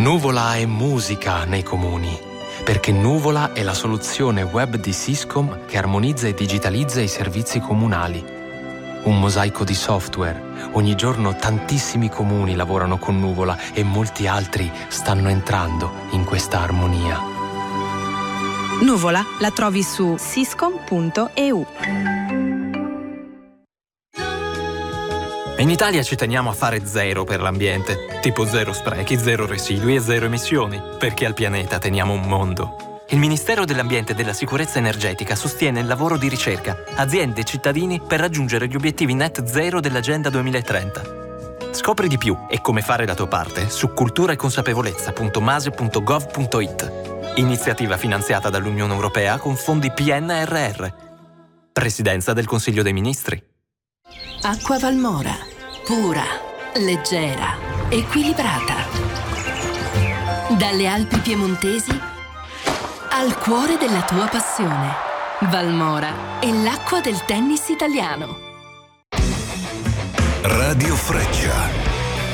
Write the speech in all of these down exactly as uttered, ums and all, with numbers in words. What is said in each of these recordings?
Nuvola è musica nei comuni, perché Nuvola è la soluzione web di Syscom che armonizza e digitalizza i servizi comunali. Un mosaico di software. Ogni giorno tantissimi comuni lavorano con Nuvola e molti altri stanno entrando in questa armonia. Nuvola la trovi su syscom punto e u. In Italia ci teniamo a fare zero per l'ambiente, tipo zero sprechi, zero residui e zero emissioni, perché al pianeta teniamo un mondo. Il Ministero dell'Ambiente e della Sicurezza Energetica sostiene il lavoro di ricerca, aziende e cittadini per raggiungere gli obiettivi net zero dell'Agenda duemilatrenta. Scopri di più e come fare la tua parte su cultura e consapevolezza punto mase punto gov punto it. Iniziativa finanziata dall'Unione Europea con fondi P N R R. Presidenza del Consiglio dei Ministri. Acqua Valmora. Pura, leggera, equilibrata. Dalle Alpi piemontesi al cuore della tua passione. Valmora è l'acqua del tennis italiano. Radio Freccia.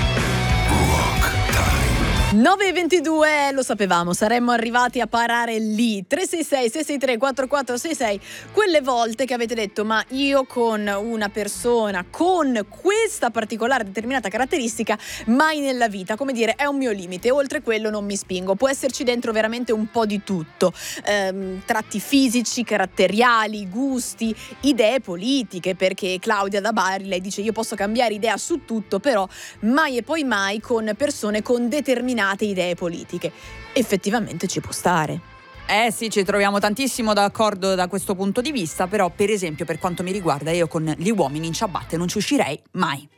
nove e ventidue, lo sapevamo, saremmo arrivati a parare lì. Tre sei sei sei sei tre quattro quattro sei sei, quelle volte che avete detto ma io con una persona con questa particolare determinata caratteristica mai nella vita, come dire, è un mio limite, oltre quello non mi spingo. Può esserci dentro veramente un po' di tutto, ehm, tratti fisici, caratteriali, gusti, idee politiche, perché Claudia da Bari, lei dice io posso cambiare idea su tutto, però mai e poi mai con persone con determinate idee politiche. Effettivamente ci può stare. Eh sì, ci troviamo tantissimo d'accordo da questo punto di vista, però per esempio per quanto mi riguarda io con gli uomini in ciabatte non ci uscirei mai.